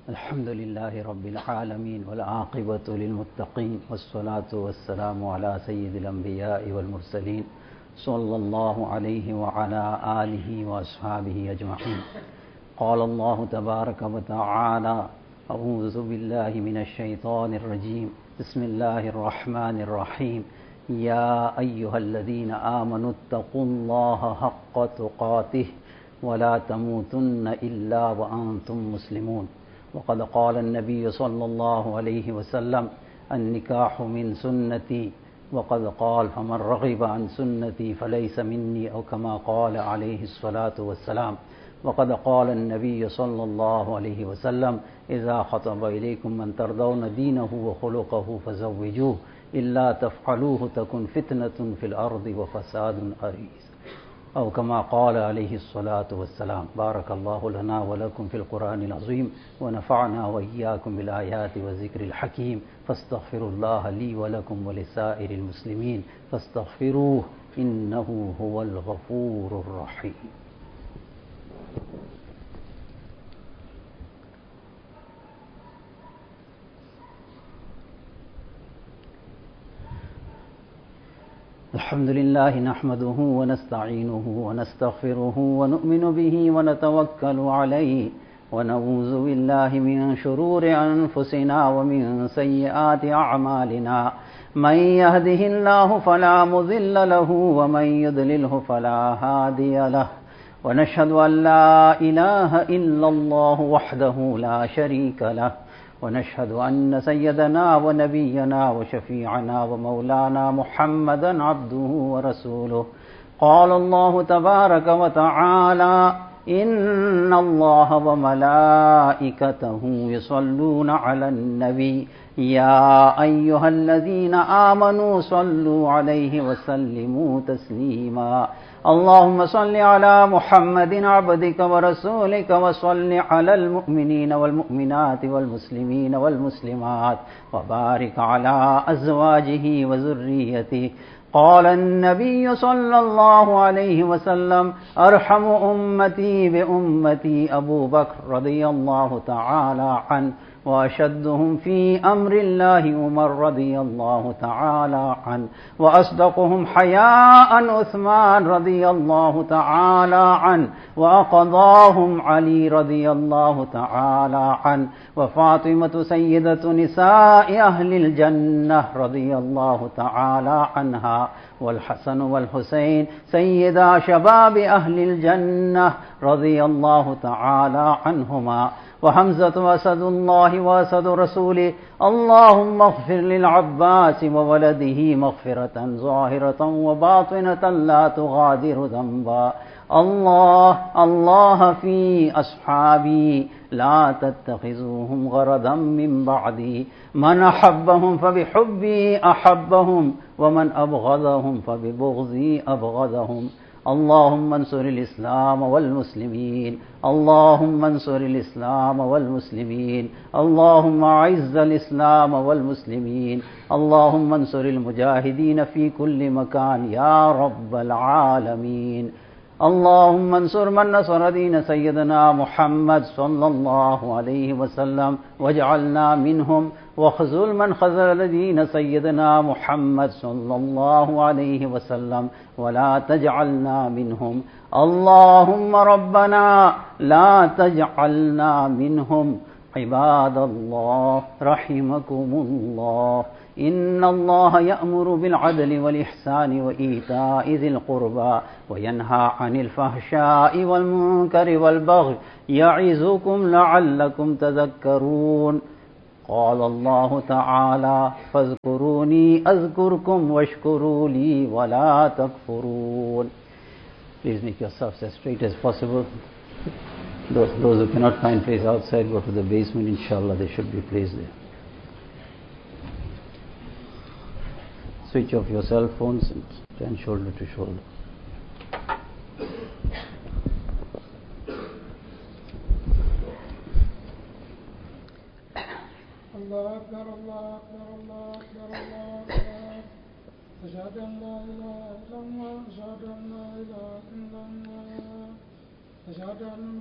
अल्हम्दुलिल्लाहि रब्बिल आलमीन वल आक़िबतु लिल मुत्तक़ीन वस्सलातु वस्सलामु अला सय्यिदिल अंबियाइ वल मुरसलीन सल्लल्लाहु अलैहि व अला आलिहि व अस्हाबिहि अजमईन। क़ालल्लाहु तबारक व तआला अऊज़ु बिल्लाहि मिनश शैतानिर रजीम बिस्मिल्लाहिर रहमानिर रहीम या अय्युहल्लज़ीना आमनुत्तक़ुल्लाहा हक़्क़ तुक़ातिह वला तमूतुन्न इल्ला व अंतुम मुस्लिमून। वक़द क़ाल अन्नबी सल्लल्लाहु अलैहि वसल्लम अन्निकाहु मिन सुन्नती वक़द क़ाल फमन रग़िब अन सुन्नती फ़लैसा मिन्नी औ कमा क़ाल अलैहिस्सलातु वस्सलाम। वक़द क़ाल अन्नबी सल्लल्लाहु अलैहि वसल्लम इज़ा ख़तब इलैकुम मन तर्दौन दीनहु व ख़ुलुक़हु फ़ज़व्विजूहु इल्ला तफ़अलूहु तकुन फ़ितनतुन फ़िल अर्दि व फ़सादुन अरीज़ औ कमा क़ाल अलैहिस्सलातु वस्सलाम। बारकल्लाहु लना व लकुम फ़िल क़ुरानिल अज़ीम व नफ़अना व इय्याकुम बिल आयाति व ज़िक्रिल हकीम फ़स्तग़फ़िरुल्लाह ली व लकुम व लिसाइरिल मुस्लिमीन फ़स्तग़फ़िरूहु इन्नहु हुवल गफ़ूरुर रहीम। अल्हम्दुलिल्लाहि नहमदुहु व नस्तईनुहु व नस्तग़फ़िरुहु व नु'मिनु बिही व नतवक्कलु अलैहि व नऊज़ु बिल्लाहि मिन शुरूरि अनफुसिना व मिन सय्यिआति अअमालिना। मन यहदिहिल्लाहु फला मुज़िल्ल लहु व मन युद्लिल्हु फला हादिय लहु व नशहदु अन ला इलाहा इल्लल्लाहु वहदहु ला शरीक लहु व नशहदु अन्न सय्यदना व नबिय्यना व शफ़ीअना व मौलाना मुहम्मदन अब्दुहु व रसूलुहु। क़ालल्लाहु तबारक व तआला इन्नल्लाहा व मलाइकतहु युसल्लूना अलन नबी या अय्युहल्लज़ीना आमनू सल्लू अलैहि व सल्लिमू तस्लीमा। अल्लाहुम्म सल्लि अला मुहम्मदिन अब्दिक व रसूलिक व सल्लि अलल मुअ्मिनीन वल मुअ्मिनाति वल मुस्लिमीन वल मुस्लिमात व बारिक अला अज़वाजिही व ज़ुर्रिय्यतिही। क़ाल अन्नबिय्यु सल्लल्लाहु अलैहि वसल्लम अरहमु उम्मती बि उम्मती अबू बकर रज़ियल्लाहु तआला अन्हु व अशद्दुहुम फ़ी अम्रिल्लाहि उमर रज़ियल्लाहु तआला अन्हु व अस्दक़ुहुम हयाअन उस्मान रज़ियल्लाहु तआला अन्हु व अक़दाहुम अली रज़ियल्लाहु तआला अन्हु व फ़ातिमतु सय्यदतु निसाइ अहलिल जन्नह रज़ियल्लाहु तआला अन्हा वल हसन वल हुसैन सय्यदा शबाबि अहलिल जन्नह रज़ियल्लाहु तआला अन्हुमा व हम्ज़तु असदुल्लाहि व असदु रसूलिही। अल्लाहुम्मा इग़फ़िर लिल अब्बास व वलदिही मग़फ़िरतन ज़ाहिरतन व बातिनतन ला तुग़ादिरु ज़ंबा। अल्लाह फ़ी अस्हाबी ला तत्तख़िज़ूहुम ग़रदम मिन बअदी मन अहब्बहुम फ़बिहुब्बी अहब्बहुम व मन अबग़ज़हुम फ़बिबुग़ज़ी अबग़ज़हुम। अल्लाहुम्मा अंसुरिल इस्लाम वल मुस्लिमीन अल्लाहुम्मा अंसुरिल इस्लाम वल मुस्लिमीन अल्लाहुम्मा अइज़्ज़िल इस्लाम वल मुस्लिमीन अल्लाहुम्मा अंसुरिल मुजाहिदीन फ़ी कुल्लि मकान या रब्बल आलमीन। अल्लाहुम्मा अंसुर मन नसर दीन सय्यदना मुहम्मद सल्लल्लाहु अलैहि वसल्लम वजअलना मिनहुम वख़ज़ुल मन ख़ज़ल दीन सय्यदना मुहम्मद सल्लल्लाहु अलैहि वसल्लम वला तजअलना मिनहुम। अल्लाहुम्मा रब्बना ला तजअलना मिनहुम। इबादल्लाह रहिमकुमुल्लाह इन्नल्लाहा यअमुरु बिल अदलि वल इहसानि व ईताइ ज़िल क़ुर्बा व यन्हा अनिल फ़हशाइ वल मुनकरि वल बग़य यइज़ुकुम लअल्लकुम तज़क्करून। क़ाल अल्लाहु तआला फ़ज़्कुरूनी अज़्कुरकुम वश्कुरू ली वला तकफ़ुरून। Please make yourselves as straight as possible. Those who cannot find place outside, go to the basement. Inshallah, they should be placed there. Switch off your cell phones and stand shoulder to shoulder. Allah Akbar, Allah Akbar, Allah Akbar, Allah Akbar. Ashhadu an la ilaha illallah, ashhadu an la ilaha illallah, ashhadu anna